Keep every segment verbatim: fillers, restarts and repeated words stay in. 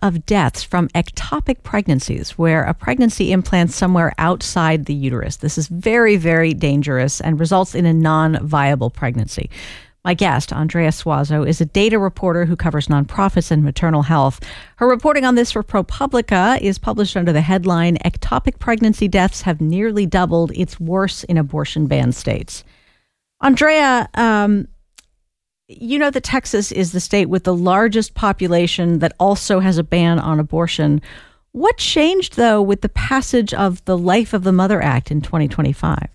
of deaths from ectopic pregnancies, where a pregnancy implants somewhere outside the uterus. This is very, very dangerous and results in a non-viable pregnancy. My guest, Andrea Suazo, is a data reporter who covers nonprofits and maternal health. Her reporting on this for ProPublica is published under the headline, "Ectopic Pregnancy Deaths Have Nearly Doubled. It's Worse in Abortion-Banned States." Andrea, um, you know that Texas is the state with the largest population that also has a ban on abortion. What changed, though, with the passage of the Life of the Mother Act in twenty twenty-five?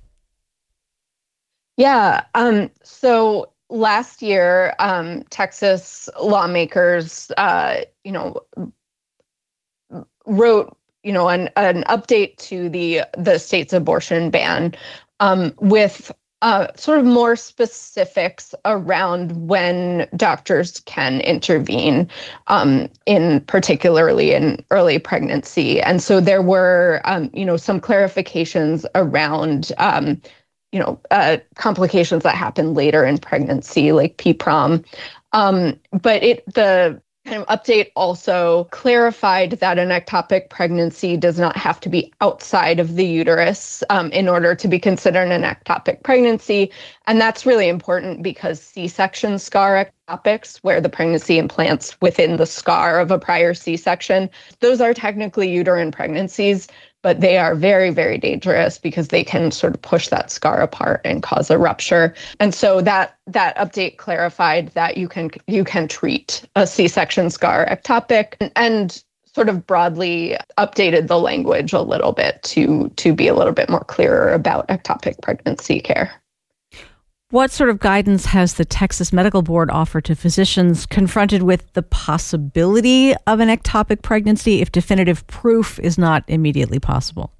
Yeah, um, so last year, um, Texas lawmakers, uh, you know, wrote, you know, an, an update to the the state's abortion ban um, with uh, sort of more specifics around when doctors can intervene, um, in particularly in early pregnancy. And so there were, um, you know, some clarifications around Um, you know, uh, complications that happen later in pregnancy, like P PROM. Um, but it the kind of update also clarified that an ectopic pregnancy does not have to be outside of the uterus um, in order to be considered an ectopic pregnancy. And that's really important because C-section scar ectopics, where the pregnancy implants within the scar of a prior C-section, those are technically uterine pregnancies, but they are very, very dangerous because they can sort of push that scar apart and cause a rupture. And so that that update clarified that you can you can treat a C-section scar ectopic, and, and sort of broadly updated the language a little bit to to be a little bit more clearer about ectopic pregnancy care. What sort of guidance has the Texas Medical Board offered to physicians confronted with the possibility of an ectopic pregnancy if definitive proof is not immediately possible?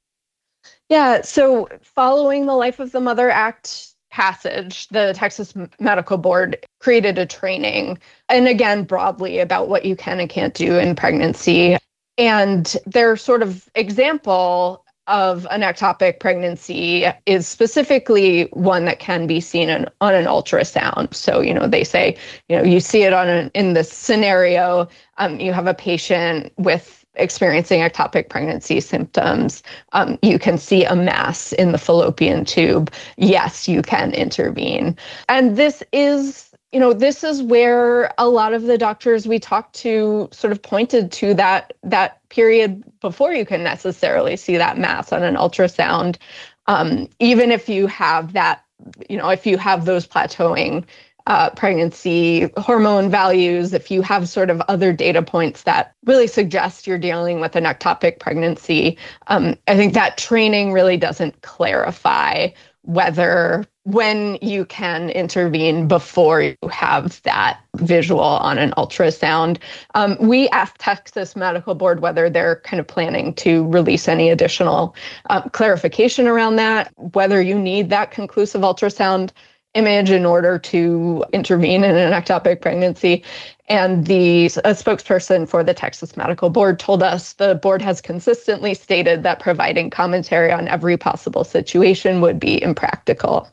Yeah, so following the Life of the Mother Act passage, the Texas Medical Board created a training, and again, broadly about what you can and can't do in pregnancy. And their sort of example of an ectopic pregnancy is specifically one that can be seen in, on an ultrasound. So, you know, they say, you know, you see it on an, in this scenario, um, you have a patient with experiencing ectopic pregnancy symptoms. Um, you can see a mass in the fallopian tube. Yes, you can intervene. And this is You know, this is where a lot of the doctors we talked to sort of pointed to that that period before you can necessarily see that mass on an ultrasound. Um, even if you have that, you know, if you have those plateauing uh, pregnancy hormone values, if you have sort of other data points that really suggest you're dealing with an ectopic pregnancy, um, I think that training really doesn't clarify whether when you can intervene before you have that visual on an ultrasound. Um, we asked Texas Medical Board whether they're kind of planning to release any additional uh, clarification around that, whether you need that conclusive ultrasound image in order to intervene in an ectopic pregnancy. And the a spokesperson for the Texas Medical Board told us the board has consistently stated that providing commentary on every possible situation would be impractical.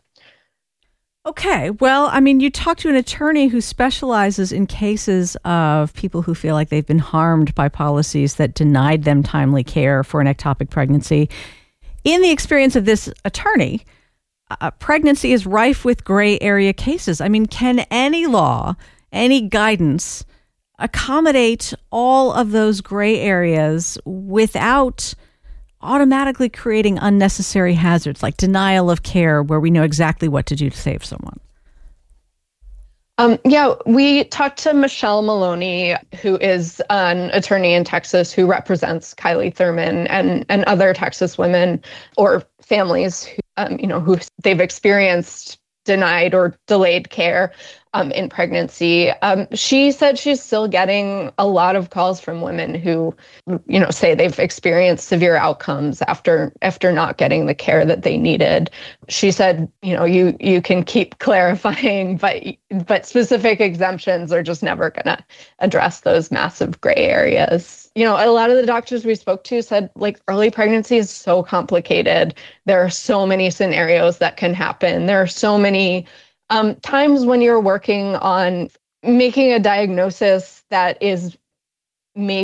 Okay. Well, I mean, you talked to an attorney who specializes in cases of people who feel like they've been harmed by policies that denied them timely care for an ectopic pregnancy. In the experience of this attorney, uh, pregnancy is rife with gray area cases. I mean, can any law, any guidance accommodate all of those gray areas without automatically creating unnecessary hazards like denial of care where we know exactly what to do to save someone? Um, yeah, we talked to Michelle Maloney, who is an attorney in Texas who represents Kylie Thurman and, and other Texas women or families who, um, you know, who they've experienced denied or delayed care um, in pregnancy. Um, she said she's still getting a lot of calls from women who, you know, say they've experienced severe outcomes after after not getting the care that they needed. She said, you know, you you can keep clarifying, but but specific exemptions are just never going to address those massive gray areas. You know, a lot of the doctors we spoke to said, like, early pregnancy is so complicated. There are so many scenarios that can happen. There are so many um, times when you're working on making a diagnosis that is maybe